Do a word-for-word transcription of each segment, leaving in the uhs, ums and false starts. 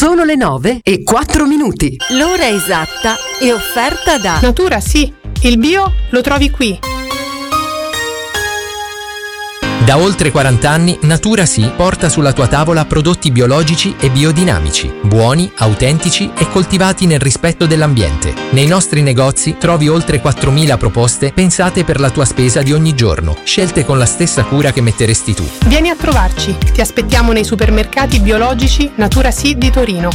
Sono le nove e quattro minuti. L'ora esatta è offerta da Natura Sì, il bio lo trovi qui. Da oltre quaranta anni Natura Sì porta sulla tua tavola prodotti biologici e biodinamici, buoni, autentici e coltivati nel rispetto dell'ambiente. Nei nostri negozi trovi oltre quattromila proposte pensate per la tua spesa di ogni giorno, scelte con la stessa cura che metteresti tu. Vieni a trovarci, ti aspettiamo nei supermercati biologici Natura Sì di Torino.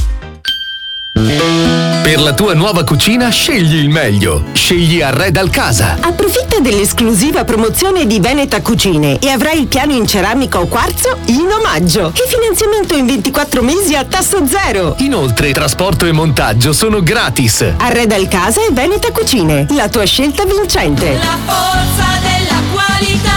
Per la tua nuova cucina scegli il meglio. Scegli Arredal Casa. Approfitta dell'esclusiva promozione di Veneta Cucine e avrai il piano in ceramica o quarzo in omaggio. E finanziamento in ventiquattro mesi a tasso zero. Inoltre trasporto e montaggio sono gratis. Arredal Casa e Veneta Cucine, la tua scelta vincente. La forza della qualità.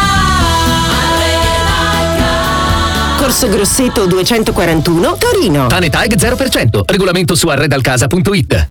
Corso Grosseto duecentoquarantuno, Torino. Tanetag zero per cento. Regolamento su arredalcasa punto it.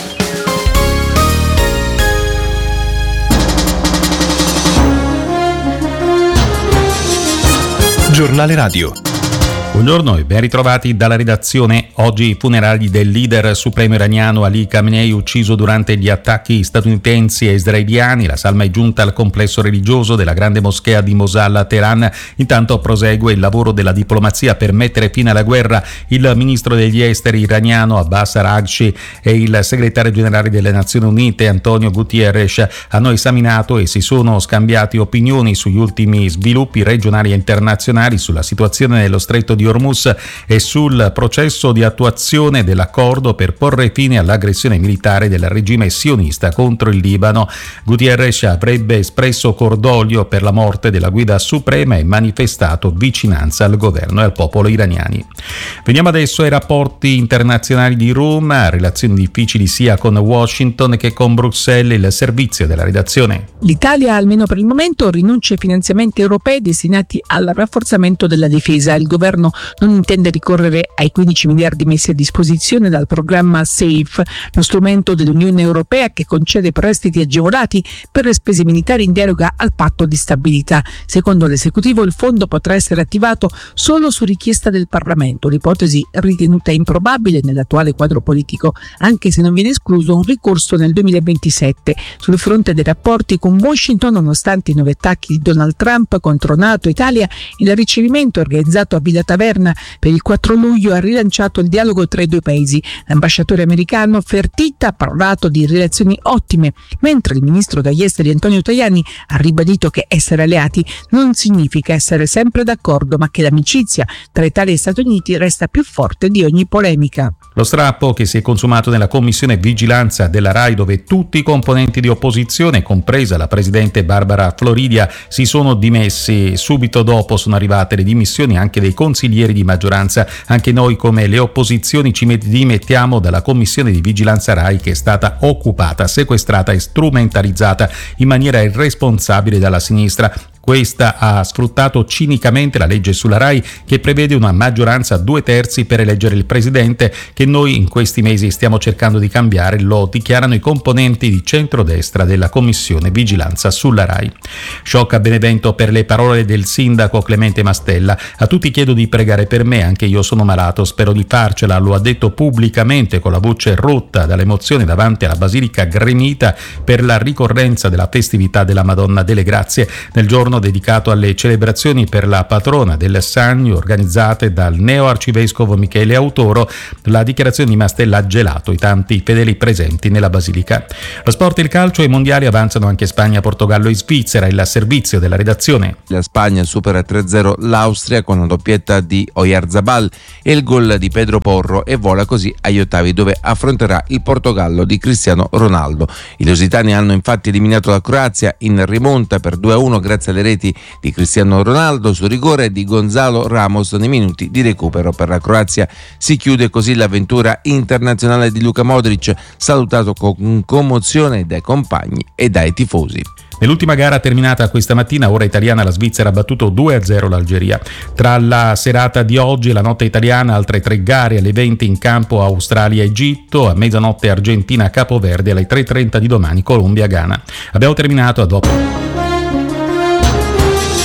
Giornale Radio. Buongiorno e ben ritrovati dalla redazione. Oggi i funerali del leader supremo iraniano Ali Khamenei, ucciso durante gli attacchi statunitensi e israeliani. La salma è giunta al complesso religioso della grande moschea di Mosalla a Teheran. Intanto prosegue il lavoro della diplomazia per mettere fine alla guerra. Il ministro degli esteri iraniano Abbas Araghchi e il segretario generale delle Nazioni Unite Antonio Guterres hanno esaminato e si sono scambiati opinioni sugli ultimi sviluppi regionali e internazionali, sulla situazione nello stretto di Hormuz e sul processo di attuazione dell'accordo per porre fine all'aggressione militare del regime sionista contro il Libano. Guterres avrebbe espresso cordoglio per la morte della guida suprema e manifestato vicinanza al governo e al popolo iraniani. Veniamo adesso ai rapporti internazionali di Roma, relazioni difficili sia con Washington che con Bruxelles. Il servizio della redazione. L'Italia, almeno per il momento, rinuncia ai finanziamenti europei destinati al rafforzamento della difesa. Il governo non intende ricorrere ai quindici miliardi messi a disposizione dal programma SAFE, lo strumento dell'Unione Europea che concede prestiti agevolati per le spese militari in deroga al patto di stabilità. Secondo l'esecutivo il fondo potrà essere attivato solo su richiesta del Parlamento, l'ipotesi ritenuta improbabile nell'attuale quadro politico, anche se non viene escluso un ricorso nel duemilaventisette. Sul fronte dei rapporti con Washington, nonostante i nuovi attacchi di Donald Trump contro NATO e Italia, il ricevimento organizzato a Villa Taverna per il quattro luglio ha rilanciato il dialogo tra i due paesi. L'ambasciatore americano Fertitta ha parlato di relazioni ottime, mentre il ministro degli esteri Antonio Tajani ha ribadito che essere alleati non significa essere sempre d'accordo, ma che l'amicizia tra Italia e Stati Uniti resta più forte di ogni polemica. Lo strappo che si è consumato nella commissione vigilanza della RAI, dove tutti i componenti di opposizione, compresa la presidente Barbara Floridia, si sono dimessi. Subito dopo sono arrivate le dimissioni anche dei consiglieri di maggioranza. Anche noi, come le opposizioni, ci dimettiamo dalla commissione di vigilanza RAI, che è stata occupata, sequestrata e strumentalizzata in maniera irresponsabile dalla sinistra. Questa ha sfruttato cinicamente la legge sulla RAI, che prevede una maggioranza a due terzi per eleggere il presidente, che noi in questi mesi stiamo cercando di cambiare, lo dichiarano i componenti di centrodestra della commissione vigilanza sulla RAI. Shock a Benevento per le parole del sindaco Clemente Mastella. A tutti chiedo di pregare per me, anche io sono malato, spero di farcela, lo ha detto pubblicamente con la voce rotta dall'emozione davanti alla Basilica gremita per la ricorrenza della festività della Madonna delle Grazie, nel giorno dedicato alle celebrazioni per la patrona del Sannio organizzate dal neo-arcivescovo Michele Autoro. La dichiarazione di Mastella ha gelato i tanti fedeli presenti nella Basilica. Lo sport e il calcio, ai mondiali avanzano anche Spagna, Portogallo e Svizzera. Il servizio della redazione. La Spagna supera tre zero l'Austria con una doppietta di Oyarzabal e il gol di Pedro Porro e vola così agli ottavi, dove affronterà il Portogallo di Cristiano Ronaldo. I lusitani hanno infatti eliminato la Croazia in rimonta per due a uno grazie alle reti di Cristiano Ronaldo su rigore e di Gonzalo Ramos nei minuti di recupero. Per la Croazia si chiude così l'avventura internazionale di Luka Modric, salutato con commozione dai compagni e dai tifosi. Nell'ultima gara terminata questa mattina, ora italiana, la Svizzera ha battuto due a zero l'Algeria. Tra la serata di oggi e la notte italiana, altre tre gare: alle venti in campo Australia-Egitto, a mezzanotte Argentina-Capoverdi, alle tre e trenta di domani Colombia-Ghana. Abbiamo terminato, a dopo.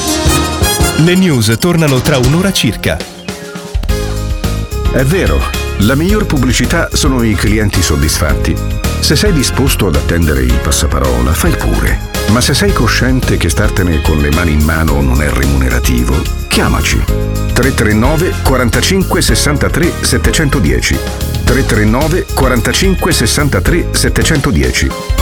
Le news tornano tra un'ora circa. È vero, La miglior pubblicità sono i clienti soddisfatti. Se sei disposto ad attendere il passaparola, fai pure. Ma se sei cosciente che startene con le mani in mano non è remunerativo, chiamaci. tre tre nove quarantacinque sessantatré settecentodieci tre tre nove quarantacinque sessantatré settecentodieci